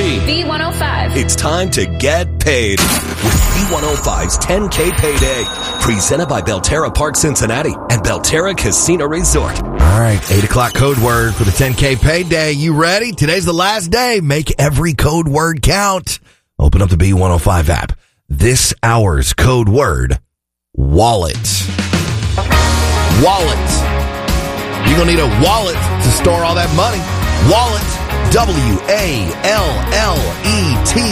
Z. B105. It's time to get paid with B105's 10K Payday. Presented by Belterra Park Cincinnati and Belterra Casino Resort. All right, 8 o'clock code word for the 10K Payday. You ready? Today's the last day. Make every code word count. Open up the B105 app. This hour's code word, wallet. Wallet. You're going to need a wallet to store all that money. Wallet. W-A-L-L-E-T.